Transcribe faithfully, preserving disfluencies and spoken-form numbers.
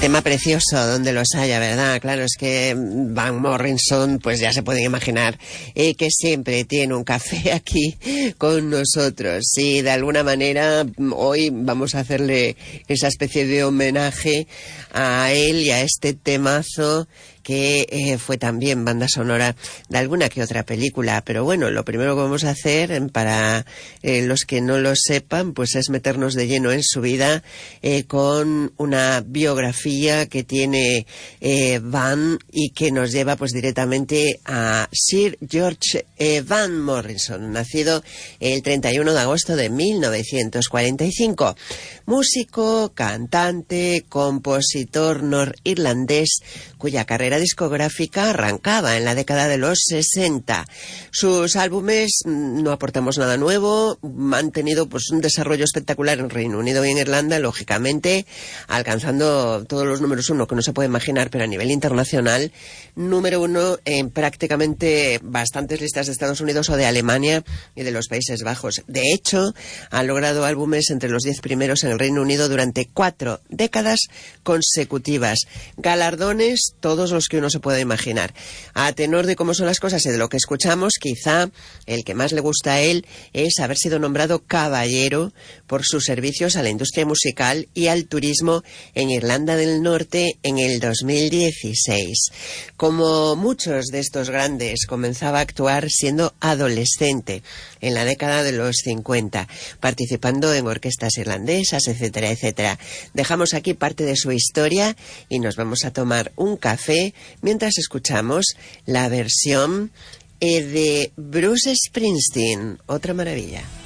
Tema precioso, donde los haya, ¿verdad? Claro, es que Van Morrison, pues ya se pueden imaginar eh, que siempre tiene un café aquí con nosotros. Y de alguna manera hoy vamos a hacerle esa especie de homenaje a él y a este temazo que eh, fue también banda sonora de alguna que otra película. Pero bueno, lo primero que vamos a hacer, para eh, los que no lo sepan, pues es meternos de lleno en su vida eh, con una biografía que tiene eh, Van y que nos lleva pues directamente a Sir George eh, Van Morrison, nacido el treinta y uno de agosto de mil novecientos cuarenta y cinco. Músico, cantante, compositor norirlandés cuya carrera discográfica arrancaba en la década de los sesenta. Sus álbumes, no aportamos nada nuevo, han tenido pues un desarrollo espectacular en Reino Unido y en Irlanda, lógicamente, alcanzando todos los números uno que no se puede imaginar, pero a nivel internacional, número uno en prácticamente bastantes listas de Estados Unidos o de Alemania y de los Países Bajos. De hecho, ha logrado álbumes entre los diez primeros en el Reino Unido durante cuatro décadas consecutivas. Galardones, todos los que uno se pueda imaginar. A tenor de cómo son las cosas y de lo que escuchamos, quizá el que más le gusta a él es haber sido nombrado caballero por sus servicios a la industria musical y al turismo en Irlanda del Norte en el dos mil dieciséis. Como muchos de estos grandes, comenzaba a actuar siendo adolescente en la década de los cincuenta, participando en orquestas irlandesas, etcétera, etcétera. Dejamos aquí parte de su historia y nos vamos a tomar un café mientras escuchamos la versión eh, de Bruce Springsteen. Otra maravilla.